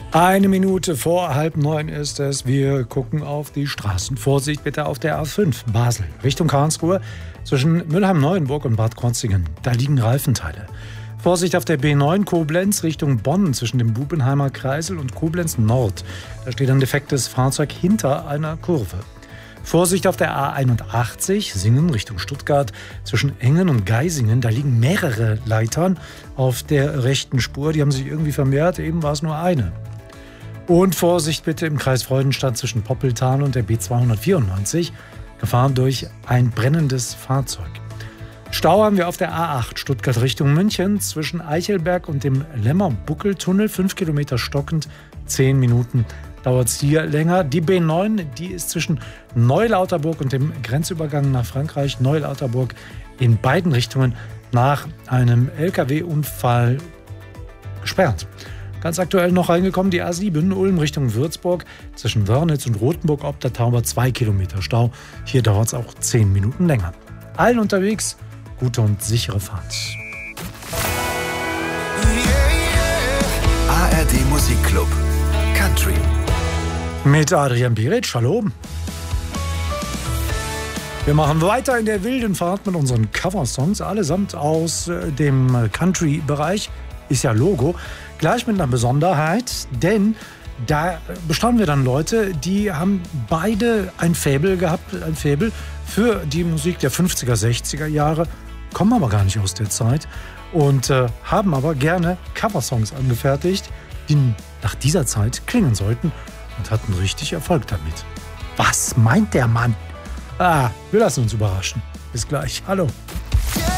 Eine Minute vor 8:30 ist es. Wir gucken auf die Straßen. Vorsicht bitte auf der A5 Basel Richtung Karlsruhe zwischen Mülheim-Neuenburg und Bad Krozingen. Da liegen Reifenteile. Vorsicht auf der B9 Koblenz Richtung Bonn zwischen dem Bubenheimer Kreisel und Koblenz Nord. Da steht ein defektes Fahrzeug hinter einer Kurve. Vorsicht auf der A81 Singen Richtung Stuttgart zwischen Engen und Geisingen. Da liegen mehrere Leitern auf der rechten Spur. Die haben sich irgendwie vermehrt. Eben war es nur eine. Und Vorsicht bitte im Kreis Freudenstadt zwischen Poppeltal und der B294, gefahren durch ein brennendes Fahrzeug. Stau haben wir auf der A8 Stuttgart Richtung München zwischen Eichelberg und dem Lemmer-Buckel-Tunnel, 5 Kilometer stockend, 10 Minuten dauert es hier länger. Die B9, die ist zwischen Neulauterburg und dem Grenzübergang nach Frankreich, Neulauterburg, in beiden Richtungen nach einem LKW-Unfall gesperrt. Ganz aktuell noch reingekommen, die A7 Ulm Richtung Würzburg zwischen Wörnitz und Rothenburg ob der Tauber 2 Kilometer Stau. Hier dauert es auch 10 Minuten länger. Allen unterwegs, gute und sichere Fahrt. ARD Musikclub Country Mit Adrian Biric, hallo. Wir machen weiter in der wilden Fahrt mit unseren Coversongs, allesamt aus dem Country-Bereich. Ist ja Logo. Gleich mit einer Besonderheit, denn da bestaunen wir dann Leute, die haben beide ein Faible gehabt, ein Faible für die Musik der 50er, 60er Jahre, kommen aber gar nicht aus der Zeit und haben aber gerne Coversongs angefertigt, die nach dieser Zeit klingen sollten und hatten richtig Erfolg damit. Was meint der Mann? Wir lassen uns überraschen. Bis gleich. Hallo.